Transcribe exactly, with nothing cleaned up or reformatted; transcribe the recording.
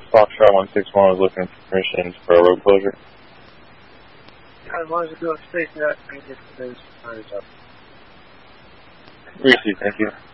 Foxtrot one six one was looking for permission for a road closure. As long as you do it safe, that I can get those tires up. Received, thank you.